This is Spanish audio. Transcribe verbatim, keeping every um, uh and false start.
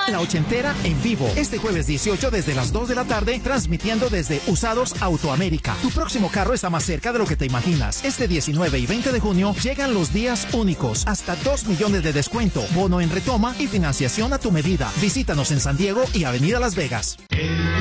La Ochentera en vivo. Este jueves dieciocho desde las dos de la tarde, transmitiendo desde Usados Autoamérica. Tu próximo carro está más cerca de lo que te imaginas. Este diecinueve y veinte de junio llegan los días únicos. Hasta dos millones de descuento, bono en retoma y financiación a tu medida. Visítanos en San Diego y Avenida Las Vegas.